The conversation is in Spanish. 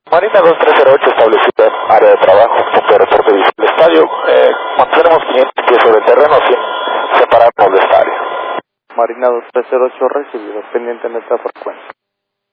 Marina 2308 establecida en área de trabajo, punto de reporte visual del estadio. Mantenemos 500 pies sobre el terreno sin separarnos de esta área. Marina 2308 recibido, pendiente en esta frecuencia.